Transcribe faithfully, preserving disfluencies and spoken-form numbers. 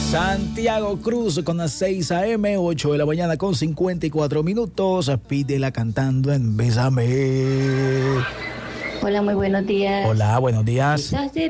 Santiago Cruz con las seis a eme, ocho de la mañana con cincuenta y cuatro minutos. Pídela cantando en Bésame. Hola, muy buenos días. Hola, buenos días. Quizás de